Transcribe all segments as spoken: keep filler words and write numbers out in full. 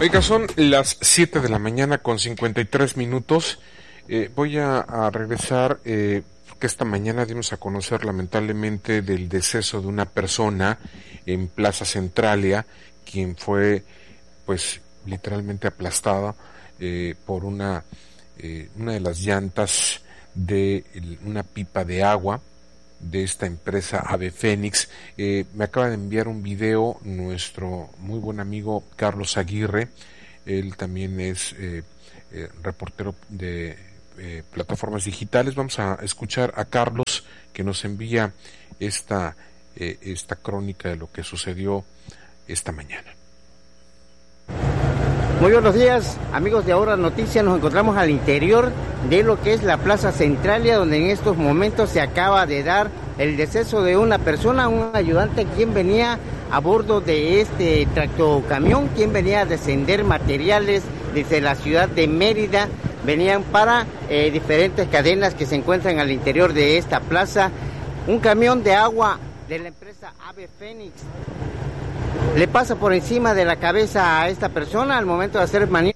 Oiga, son las siete de la mañana con cincuenta y tres minutos. Eh, voy a, a regresar, eh, porque esta mañana dimos a conocer lamentablemente del deceso de una persona en Plaza Centralia, quien fue, pues, literalmente aplastada eh, por una, eh, una de las llantas de el, una pipa de agua de esta empresa Ave Fénix. Eh, me acaba de enviar un video nuestro muy buen amigo Carlos Aguirre. Él también es eh, eh, reportero de eh, plataformas digitales. Vamos a escuchar a Carlos, que nos envía esta, eh, esta crónica de lo que sucedió esta mañana. Muy buenos días, amigos de Ahora Noticias. Nos encontramos al interior de lo que es la Plaza Centralia, donde en estos momentos se acaba de dar el deceso de una persona, un ayudante quien venía a bordo de este tractocamión, quien venía a descender materiales desde la ciudad de Mérida. Venían para eh, diferentes cadenas que se encuentran al interior de esta plaza. Un camión de agua de la empresa Ave Fénix le pasa por encima de la cabeza a esta persona al momento de hacer maniobra.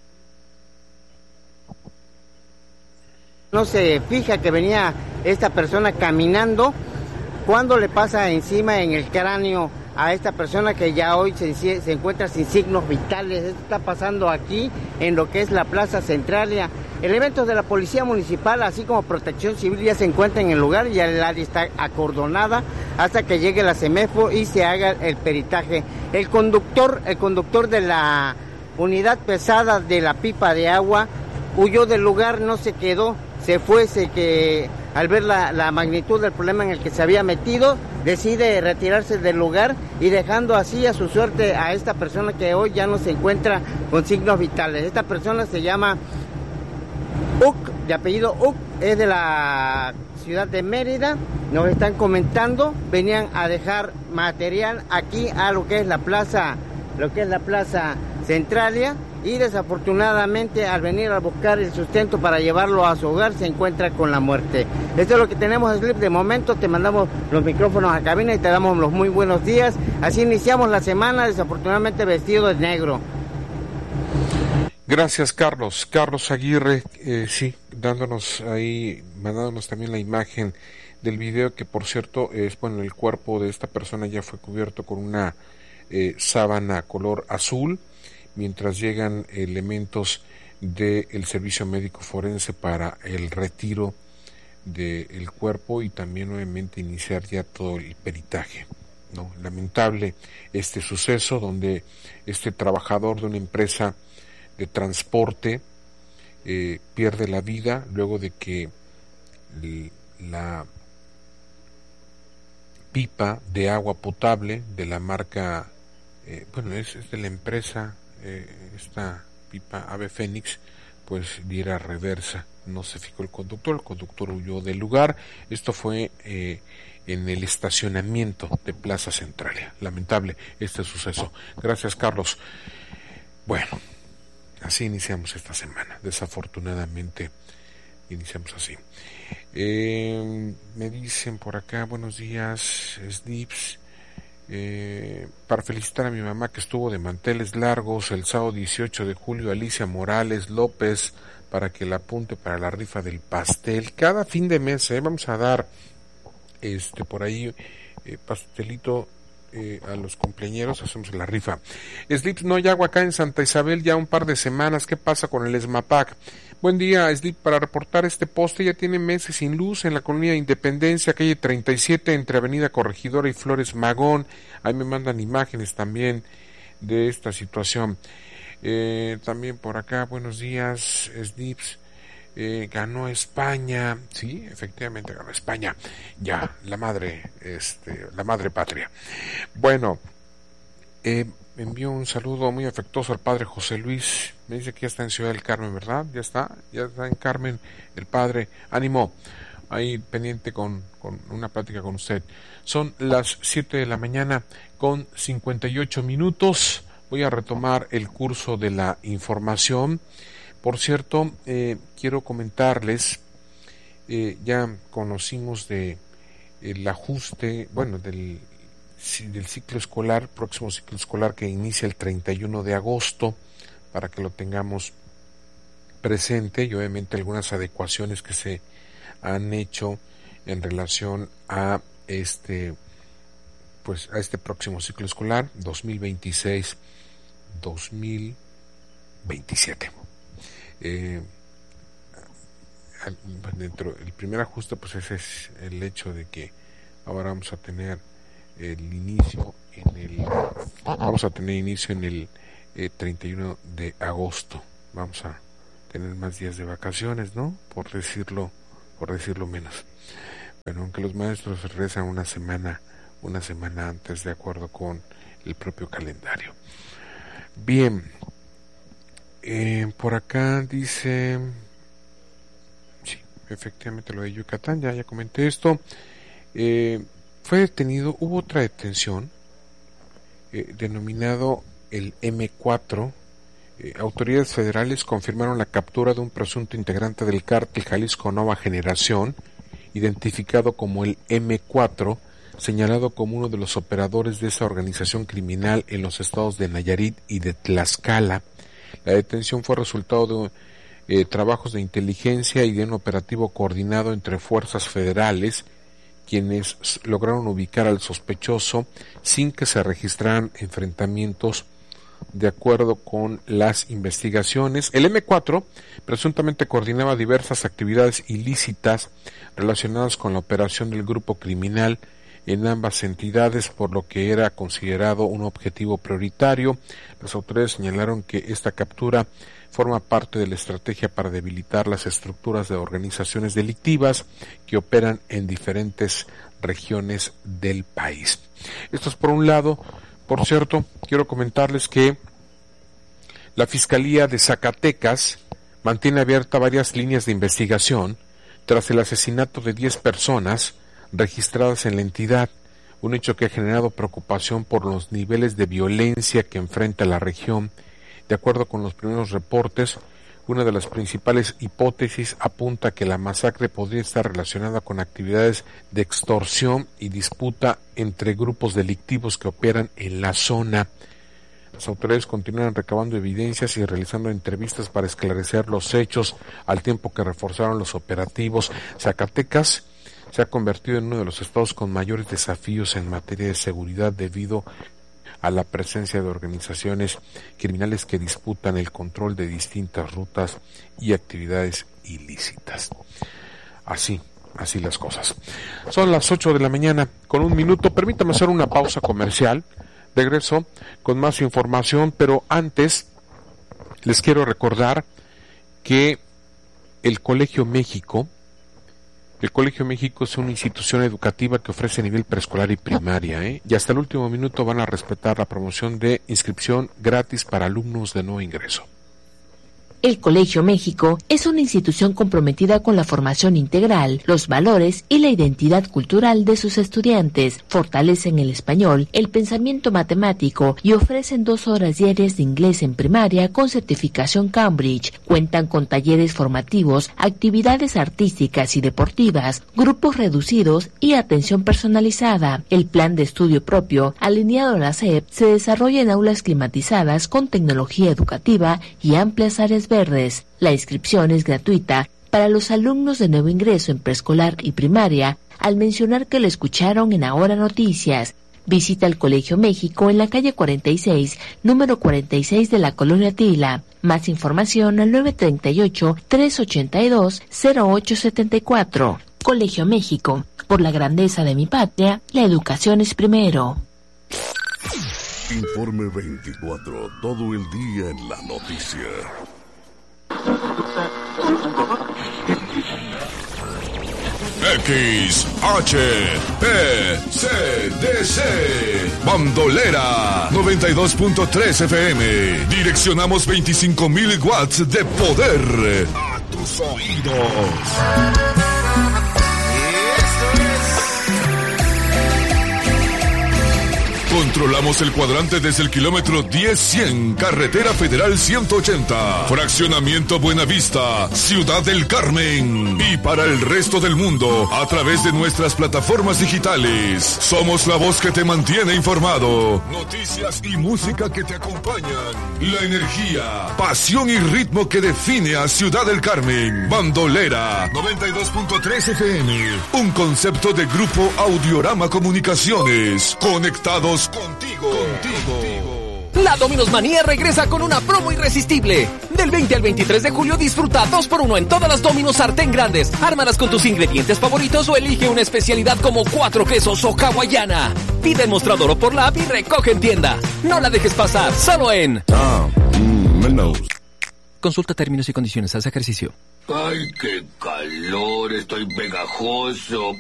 No se fija que venía esta persona caminando cuando le pasa encima en el cráneo a esta persona, que ya hoy se, se encuentra sin signos vitales. Esto está pasando aquí en lo que es la Plaza Centralia. Elementos de la Policía Municipal, así como Protección Civil, ya se encuentran en el lugar. Ya el área está acordonada hasta que llegue la CEMEFO y se haga el peritaje. El conductor, el conductor de la unidad pesada de la pipa de agua huyó del lugar, no se quedó, se fue, se que al ver la, la magnitud del problema en el que se había metido, decide retirarse del lugar y dejando así a su suerte a esta persona que hoy ya no se encuentra con signos vitales. Esta persona se llama Uc, de apellido Uc, es de la ciudad de Mérida. Nos están comentando, venían a dejar material aquí a lo que es la plaza, lo que es la Plaza Centralia, y desafortunadamente al venir a buscar el sustento para llevarlo a su hogar se encuentra con la muerte. Esto es lo que tenemos, Slip. De momento te mandamos los micrófonos a cabina y te damos los muy buenos días. Así iniciamos la semana, desafortunadamente vestido de negro. Gracias, Carlos. Carlos Aguirre, eh, sí, dándonos ahí, mandándonos también la imagen del video, que por cierto es, bueno, el cuerpo de esta persona ya fue cubierto con una eh, sábana color azul, mientras llegan elementos del servicio médico forense para el retiro del cuerpo y también nuevamente iniciar ya todo el peritaje, ¿no? Lamentable este suceso donde este trabajador de una empresa de transporte eh, pierde la vida luego de que la pipa de agua potable de la marca, eh, bueno, es, es de la empresa, eh, esta pipa Ave Fénix, pues diera reversa. No se fijó el conductor, el conductor huyó del lugar. Esto fue eh, en el estacionamiento de Plaza Centralia. Lamentable este suceso. Gracias, Carlos. Bueno, así iniciamos esta semana. Desafortunadamente iniciamos así. Eh, me dicen por acá, buenos días, Snips. Eh, para felicitar a mi mamá que estuvo de manteles largos el sábado dieciocho de julio, Alicia Morales López, para que la apunte para la rifa del pastel. Cada fin de mes eh, vamos a dar este por ahí eh, pastelito eh, a los cumpleañeros, hacemos la rifa. Slips, no hay agua acá en Santa Isabel ya un par de semanas. ¿Qué pasa con el ESMAPAC? Buen día, Slip, para reportar este poste ya tiene meses sin luz en la colonia Independencia, calle treinta y siete, entre Avenida Corregidora y Flores Magón. Ahí me mandan imágenes también de esta situación. Eh, también por acá, buenos días, Slips. Eh, ganó España, sí, efectivamente ganó España, ya, la madre, este, la madre patria. Bueno, eh, me envío un saludo muy afectuoso al padre José Luis. Me dice que ya está en Ciudad del Carmen, ¿verdad? Ya está, ya está en Carmen el padre. Ánimo, ahí pendiente con, con una plática con usted. Son las siete de la mañana con cincuenta y ocho minutos. Voy a retomar el curso de la información. Por cierto, eh, quiero comentarles, eh, ya conocimos de el ajuste, bueno, del del ciclo escolar, próximo ciclo escolar que inicia el treinta y uno de agosto. para que lo tengamos presente, y obviamente algunas adecuaciones que se han hecho en relación a este pues a este próximo ciclo escolar dos mil veintiséis dos mil veintisiete. Eh, dentro el primer ajuste, pues ese es el hecho de que ahora vamos a tener el inicio en el vamos a tener inicio en el eh, treinta y uno de agosto. Vamos a tener más días de vacaciones, ¿no? Por decirlo, por decirlo menos. Pero aunque los maestros regresan una semana, una semana antes, de acuerdo con el propio calendario. Bien, eh, por acá dice, sí, efectivamente lo de Yucatán, ya, ya comenté esto. Eh, fue detenido, hubo otra detención, eh, denominado el eme cuatro. Eh, autoridades federales confirmaron la captura de un presunto integrante del cártel Jalisco Nueva Generación, identificado como el eme cuatro, señalado como uno de los operadores de esa organización criminal en los estados de Nayarit y de Tlaxcala. La detención fue resultado de eh, trabajos de inteligencia y de un operativo coordinado entre fuerzas federales, quienes lograron ubicar al sospechoso sin que se registraran enfrentamientos. De acuerdo con las investigaciones, el eme cuatro presuntamente coordinaba diversas actividades ilícitas relacionadas con la operación del grupo criminal en ambas entidades, por lo que era considerado un objetivo prioritario. Las autoridades señalaron que esta captura forma parte de la estrategia para debilitar las estructuras de organizaciones delictivas que operan en diferentes regiones del país. Esto es por un lado. Por cierto, quiero comentarles que la Fiscalía de Zacatecas mantiene abiertas varias líneas de investigación tras el asesinato de diez personas registradas en la entidad, un hecho que ha generado preocupación por los niveles de violencia que enfrenta la región. De acuerdo con los primeros reportes, una de las principales hipótesis apunta que la masacre podría estar relacionada con actividades de extorsión y disputa entre grupos delictivos que operan en la zona. Las autoridades continúan recabando evidencias y realizando entrevistas para esclarecer los hechos, al tiempo que reforzaron los operativos. Zacatecas se ha convertido en uno de los estados con mayores desafíos en materia de seguridad debido a la presencia de organizaciones criminales que disputan el control de distintas rutas y actividades ilícitas. Así, así las cosas. Son las ocho de la mañana con un minuto. Permítame hacer una pausa comercial. Regreso con más información, pero antes les quiero recordar que el Colegio México El Colegio México es una institución educativa que ofrece nivel preescolar y primaria, ¿eh? y hasta el último minuto van a respetar la promoción de inscripción gratis para alumnos de nuevo ingreso. El Colegio México es una institución comprometida con la formación integral, los valores y la identidad cultural de sus estudiantes. Fortalecen el español, el pensamiento matemático y ofrecen dos horas diarias de inglés en primaria con certificación Cambridge. Cuentan con talleres formativos, actividades artísticas y deportivas, grupos reducidos y atención personalizada. El plan de estudio propio, alineado a la S E P, se desarrolla en aulas climatizadas con tecnología educativa y amplias áreas verdes. La inscripción es gratuita para los alumnos de nuevo ingreso en preescolar y primaria, al mencionar que lo escucharon en Ahora Noticias. Visita el Colegio México en la calle cuarenta y seis, número cuarenta y seis de la Colonia Tila. Más información al nueve tres ocho, tres ocho dos, cero ocho siete cuatro. Colegio México, por la grandeza de mi patria, la educación es primero. Informe veinticuatro, todo el día en la noticia. X H P C D C Bandolera noventa y dos punto tres F M. Direccionamos veinticinco mil watts de poder a tus oídos. Con Controlamos el cuadrante desde el kilómetro diez cien, Carretera Federal ciento ochenta, Fraccionamiento Buenavista, Ciudad del Carmen. Y para el resto del mundo, a través de nuestras plataformas digitales. Somos la voz que te mantiene informado. Noticias y música que te acompañan. La energía, pasión y ritmo que define a Ciudad del Carmen. Bandolera noventa y dos punto tres F M. Un concepto de Grupo Audiorama Comunicaciones. Conectados contigo. Contigo. La Domino's Manía regresa con una promo irresistible. Del veinte al veintitrés de julio disfruta dos por uno en todas las Domino's sartén grandes. Ármalas con tus ingredientes favoritos o elige una especialidad como cuatro quesos o hawaiana. Pide en mostrador o por la app y recoge en tienda. No la dejes pasar, solo en... Ah, mmm, Mendoza. Consulta términos y condiciones, haz ejercicio. ¡Ay, qué calor! Estoy pegajoso.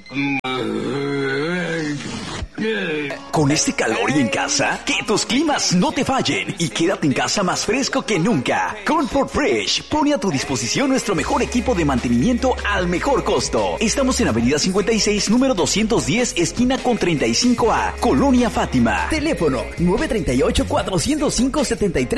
Con este calor y en casa, que tus climas no te fallen y quédate en casa más fresco que nunca. Comfort Fresh pone a tu disposición nuestro mejor equipo de mantenimiento al mejor costo. Estamos en Avenida cincuenta y seis, número doscientos diez, esquina con treinta y cinco A, Colonia Fátima. Teléfono nueve tres ocho, cuatro cero cinco, siete tres